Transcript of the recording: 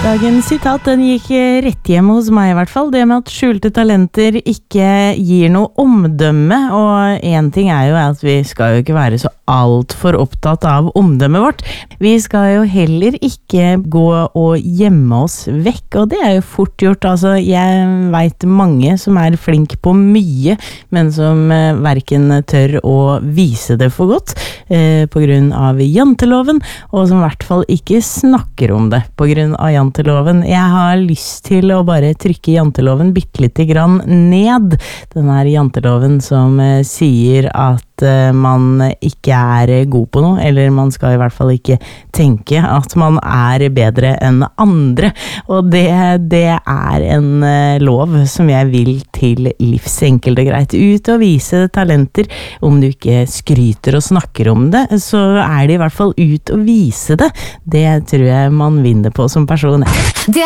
Dagens sitat, den gikk rett hjem hos meg i hvert fall. Det med at skjulte talenter ikke gir noe omdømme, og en ting er jo at vi skal jo ikke være så alt for opptatt av omdømmet vårt. Vi skal jo heller ikke gå og gjemme oss vekk, og det er jo fort gjort. Altså, jeg vet mange som er flink på mye, men som hverken tør å vise det for godt på grunn av janteloven, og som i hvert fall ikke snakker om det på grunn av janteloven. Jeg har lyst til å bare trykke janteloven bitte grann ned. Den her janteloven som sier at man ikke er god på noe, eller man skal i hvert fall ikke tenke at man er bedre enn andre. Og det er en lov som jeg vil til livs, enkelt og greit. Ut og vise talenter. Om du ikke skryter og snakker om det, så er det i hvert fall ut og vise det. Det tror jeg man vinner på som person. Det